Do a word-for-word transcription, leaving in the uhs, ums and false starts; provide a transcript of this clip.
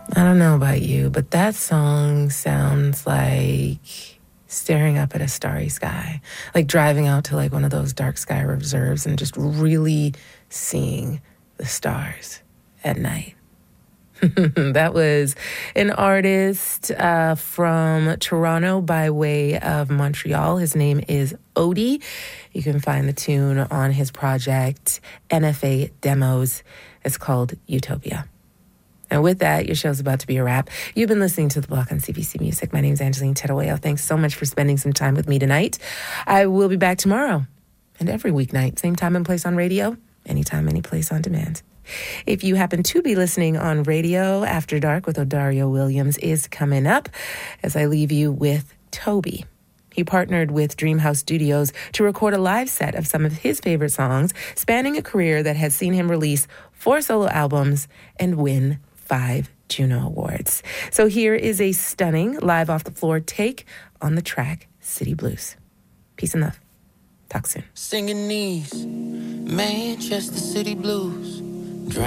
I don't know about you, but that song sounds like staring up at a starry sky, like driving out to like one of those dark sky reserves and just really seeing the stars at night. That was an artist uh, from Toronto by way of Montreal. His name is Odie. You can find the tune on his project, N F A Demos. It's called Utopia. And with that, your show's about to be a wrap. You've been listening to The Block on C B C Music. My name's Angeline Tedaweo. Thanks so much for spending some time with me tonight. I will be back tomorrow and every weeknight, same time and place on radio, anytime, any place on demand. If you happen to be listening on radio, After Dark with Odario Williams is coming up as I leave you with Toby. He partnered with Dreamhouse Studios to record a live set of some of his favorite songs, spanning a career that has seen him release four solo albums and win five Juno Awards. So here is a stunning live off the floor take on the track City Blues. Peace and love. Talk soon. Singing these Manchester City Blues.